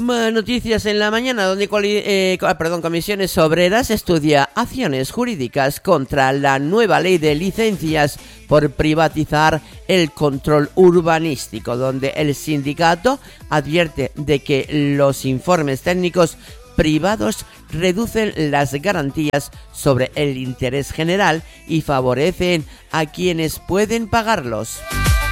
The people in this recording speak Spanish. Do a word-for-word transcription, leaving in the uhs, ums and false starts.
Noticias en la mañana, donde eh, perdón, Comisiones Obreras estudia acciones jurídicas contra la nueva ley de licencias por privatizar el control urbanístico, donde el sindicato advierte de que los informes técnicos privados reducen las garantías sobre el interés general y favorecen a quienes pueden pagarlos.